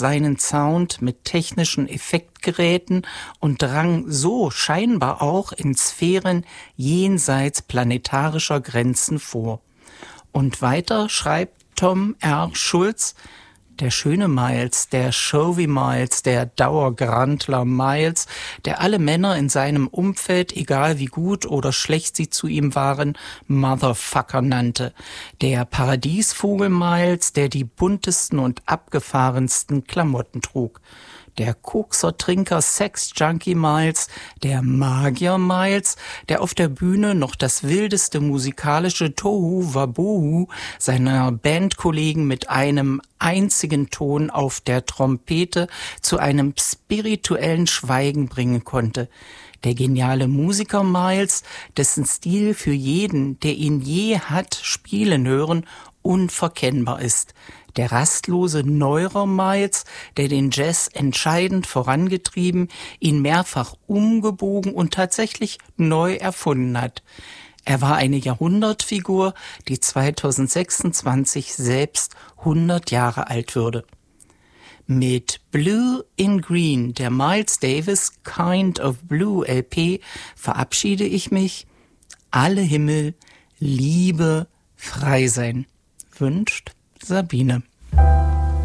seinen Sound mit technischen Effektgeräten und drang so scheinbar auch in Sphären jenseits planetarischer Grenzen vor. Und weiter schreibt Tom R. Schulz: Der schöne Miles, der Showy Miles, der Dauergrantler Miles, der alle Männer in seinem Umfeld, egal wie gut oder schlecht sie zu ihm waren, Motherfucker nannte. Der Paradiesvogel Miles, der die buntesten und abgefahrensten Klamotten trug. Der Kokser-Trinker Sex-Junkie Miles, der Magier Miles, der auf der Bühne noch das wildeste musikalische Tohu-Wabohu seiner Bandkollegen mit einem einzigen Ton auf der Trompete zu einem spirituellen Schweigen bringen konnte. Der geniale Musiker Miles, dessen Stil für jeden, der ihn je hat spielen hören, unverkennbar ist. Der rastlose Neurer Miles, der den Jazz entscheidend vorangetrieben, ihn mehrfach umgebogen und tatsächlich neu erfunden hat. Er war eine Jahrhundertfigur, die 2026 selbst 100 Jahre alt würde. Mit Blue in Green, der Miles Davis Kind of Blue LP, verabschiede ich mich. Alle Himmel, Liebe, frei sein. Wünscht Sabine.